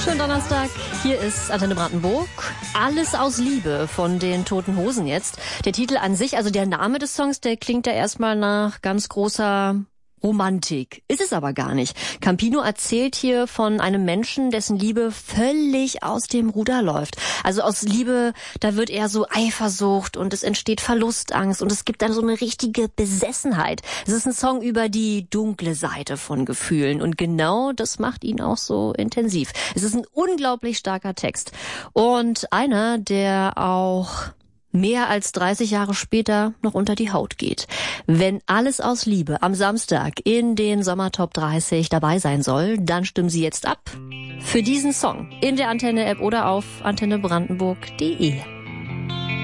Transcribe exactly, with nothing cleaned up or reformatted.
Schönen Donnerstag. Hier ist Antenne Brandenburg. Alles aus Liebe von den Toten Hosen jetzt. Der Titel an sich, also der Name des Songs, der klingt ja erstmal nach ganz großer Romantik. Ist es aber gar nicht. Campino erzählt hier von einem Menschen, dessen Liebe völlig aus dem Ruder läuft. Also aus Liebe, da wird eher so Eifersucht und es entsteht Verlustangst und es gibt dann so eine richtige Besessenheit. Es ist ein Song über die dunkle Seite von Gefühlen und genau das macht ihn auch so intensiv. Es ist ein unglaublich starker Text und einer, der auch mehr als dreißig Jahre später noch unter die Haut geht. Wenn Alles aus Liebe am Samstag in den Sommertop dreißig dabei sein soll, dann stimmen Sie jetzt ab für diesen Song in der Antenne-App oder auf antenne brandenburg punkt de.